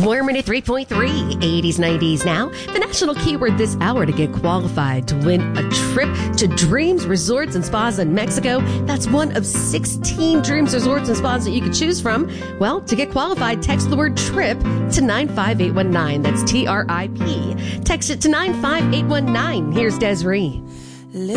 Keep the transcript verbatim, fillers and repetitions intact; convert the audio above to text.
Warming at three point three, eighties, nineties now. The national keyword this hour to get qualified to win a trip to Dreams Resorts and Spas in Mexico. That's one of sixteen Dreams Resorts and Spas that you can choose from. Well, to get qualified, text the word TRIP to nine five eight one nine. That's T R I P. Text it to nine five eight one nine. Here's Desiree.